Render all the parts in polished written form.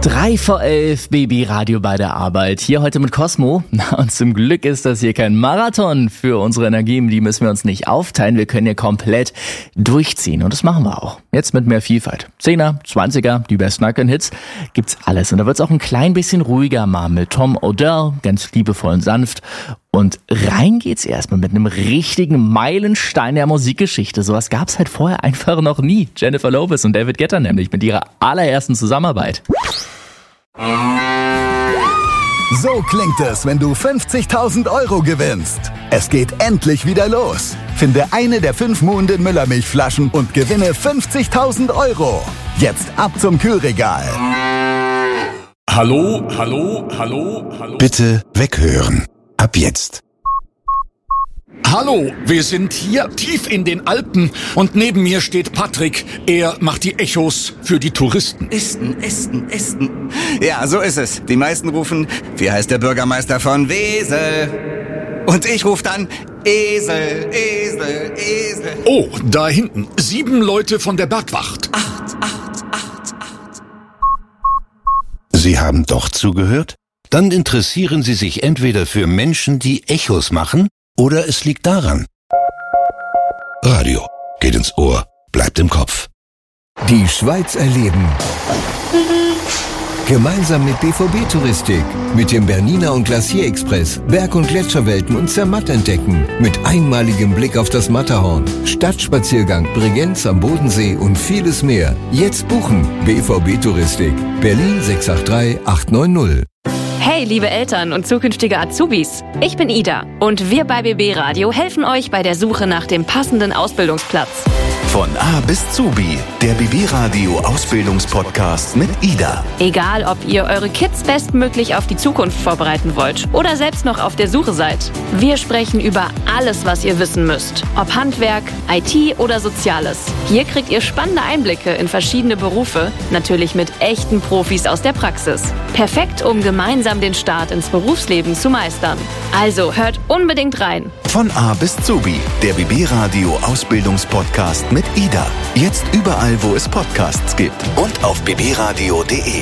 3 vor 11, Baby-Radio bei der Arbeit. Hier heute mit Cosmo. Und zum Glück ist das hier kein Marathon. Für unsere Energien, die müssen wir uns nicht aufteilen. Wir können hier komplett durchziehen. Und das machen wir auch. Jetzt mit mehr Vielfalt. 10er, 20er, die besten Icon-Hits. Gibt's alles. Und da wird's auch ein klein bisschen ruhiger mal mit Tom Odell. Ganz liebevoll und sanft. Und rein geht's erstmal mit einem richtigen Meilenstein der Musikgeschichte. Sowas gab's halt vorher einfach noch nie. Jennifer Lopez und David Guetta nämlich mit ihrer allerersten Zusammenarbeit. So klingt es, wenn du 50.000 Euro gewinnst. Es geht endlich wieder los. Finde eine der 5 Muhnden Müllermilchflaschen und gewinne 50.000 Euro. Jetzt ab zum Kühlregal. Hallo. Bitte weghören. Ab jetzt. Hallo, wir sind hier tief in den Alpen und neben mir steht Patrick. Er macht die Echos für die Touristen. Esten. Ja, so ist es. Die meisten rufen, wie heißt der Bürgermeister von Wesel? Und ich rufe dann, Esel. Oh, da hinten, 7 Leute von der Bergwacht. 8. Sie haben doch zugehört? Dann interessieren Sie sich entweder für Menschen, die Echos machen, oder es liegt daran. Radio geht ins Ohr, bleibt im Kopf. Die Schweiz erleben. Gemeinsam mit BVB Touristik, mit dem Bernina und Glacier Express, Berg- und Gletscherwelten und Zermatt entdecken, mit einmaligem Blick auf das Matterhorn, Stadtspaziergang, Bregenz am Bodensee und vieles mehr. Jetzt buchen. BVB Touristik, Berlin 683 890. Hey, liebe Eltern und zukünftige Azubis, ich bin Ida und wir bei BB Radio helfen euch bei der Suche nach dem passenden Ausbildungsplatz. Von A bis Zubi, der BB Radio Ausbildungspodcast mit Ida. Egal, ob ihr eure Kids bestmöglich auf die Zukunft vorbereiten wollt oder selbst noch auf der Suche seid. Wir sprechen über alles, was ihr wissen müsst. Ob Handwerk, IT oder Soziales. Hier kriegt ihr spannende Einblicke in verschiedene Berufe, natürlich mit echten Profis aus der Praxis. Perfekt, um gemeinsam den Start ins Berufsleben zu meistern. Also hört unbedingt rein. Von A bis Zubi, der BB Radio Ausbildungspodcast mit Ida. Jetzt überall, wo es Podcasts gibt und auf bbradio.de.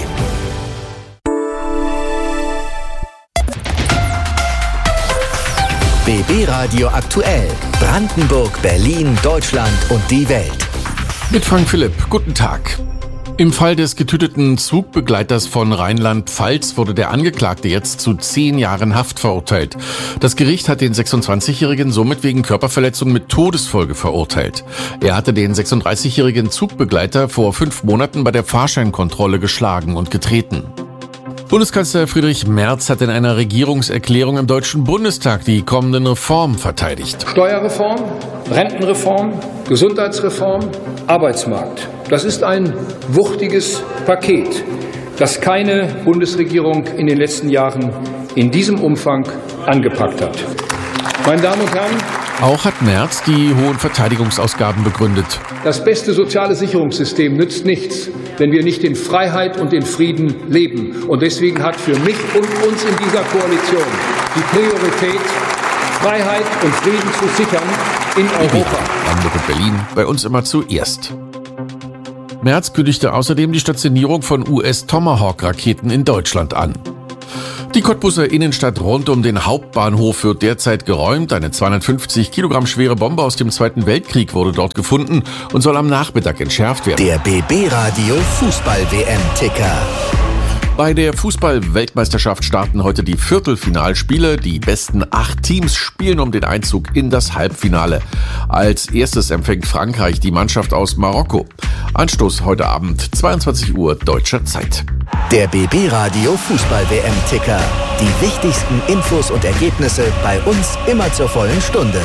BB Radio aktuell. Brandenburg, Berlin, Deutschland und die Welt. Mit Frank Philipp. Guten Tag. Im Fall des getöteten Zugbegleiters von Rheinland-Pfalz wurde der Angeklagte jetzt zu 10 Jahren Haft verurteilt. Das Gericht hat den 26-Jährigen somit wegen Körperverletzung mit Todesfolge verurteilt. Er hatte den 36-jährigen Zugbegleiter vor 5 Monaten bei der Fahrscheinkontrolle geschlagen und getreten. Bundeskanzler Friedrich Merz hat in einer Regierungserklärung im Deutschen Bundestag die kommenden Reformen verteidigt. Steuerreform, Rentenreform, Gesundheitsreform, Arbeitsmarkt. Das ist ein wuchtiges Paket, das keine Bundesregierung in den letzten Jahren in diesem Umfang angepackt hat. Meine Damen und Herren, auch hat Merz die hohen Verteidigungsausgaben begründet. Das beste soziale Sicherungssystem nützt nichts, wenn wir nicht in Freiheit und in Frieden leben. Und deswegen hat für mich und uns in dieser Koalition die Priorität, Freiheit und Frieden zu sichern in Europa. Hamburg und Berlin, bei uns immer zuerst. Merz kündigte außerdem die Stationierung von US-Tomahawk-Raketen in Deutschland an. Die Cottbuser Innenstadt rund um den Hauptbahnhof wird derzeit geräumt. Eine 250 Kilogramm schwere Bombe aus dem Zweiten Weltkrieg wurde dort gefunden und soll am Nachmittag entschärft werden. Der BB Radio Fußball-WM-Ticker. Bei der Fußball-Weltmeisterschaft starten heute die Viertelfinalspiele. Die besten 8 Teams spielen um den Einzug in das Halbfinale. Als erstes empfängt Frankreich die Mannschaft aus Marokko. Anstoß heute Abend, 22 Uhr deutscher Zeit. Der BB Radio Fußball-WM-Ticker. Die wichtigsten Infos und Ergebnisse bei uns immer zur vollen Stunde.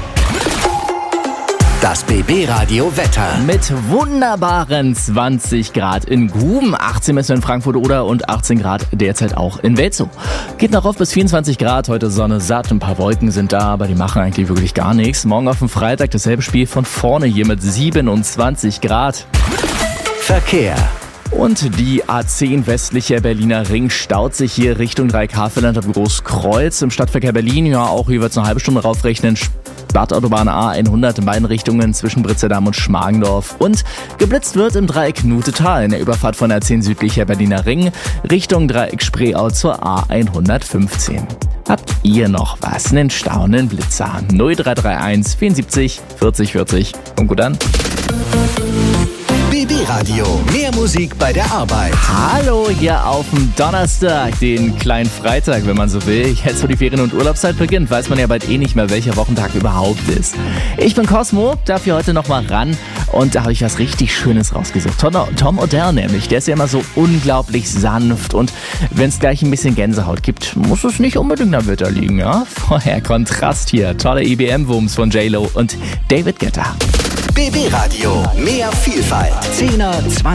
Das BB Radio Wetter. Mit wunderbaren 20 Grad in Guben, 18 messen in Frankfurt Oder und 18 Grad derzeit auch in Welzow. Geht noch auf bis 24 Grad, heute Sonne satt, ein paar Wolken sind da, aber die machen eigentlich wirklich gar nichts. Morgen auf dem Freitag dasselbe Spiel von vorne hier mit 27 Grad. Verkehr. Und die A10 westlicher Berliner Ring staut sich hier Richtung Dreieck-Havelland am Großkreuz. Im Stadtverkehr Berlin, ja auch hier wird es eine halbe Stunde raufrechnen. Sperrt Autobahn A100 in beiden Richtungen zwischen Britzedamm und Schmargendorf. Und geblitzt wird im Dreieck Nutetal in der Überfahrt von der 10 südlicher Berliner Ring Richtung Dreieck Spreeau zur A115. Habt ihr noch was? Einen staunenden Blitzer? 0331 74 40 40. Und gut an. BB Radio. Mehr Musik bei der Arbeit. Hallo hier auf dem Donnerstag, den kleinen Freitag, wenn man so will. Jetzt, wo die Ferien- und Urlaubszeit beginnt, weiß man ja bald eh nicht mehr, welcher Wochentag überhaupt ist. Ich bin Cosmo, darf hier heute noch mal ran und da habe ich was richtig Schönes rausgesucht. Tom Odell nämlich, der ist ja immer so unglaublich sanft und wenn es gleich ein bisschen Gänsehaut gibt, muss es nicht unbedingt am Wetter liegen, ja? Vorher Kontrast hier, tolle IBM-Wumms von J-Lo und David Guetta. BB Radio. Mehr Vielfalt. 10er, 20